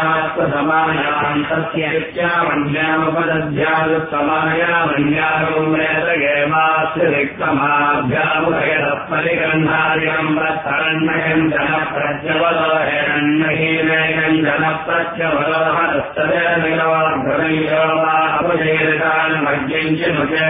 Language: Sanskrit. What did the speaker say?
समायान्तस्यमायामन्यामपदध्यायुत्समायामन्यारोम्रेतगेवास्यरिक्तमाभ्यामुदयः परिगन्धार्यम् जनप्रज्यवलोहिरण्यहीनैकम् जनप्रत्यवलोहस्तदेव अपजैरतान् मज्ञम् च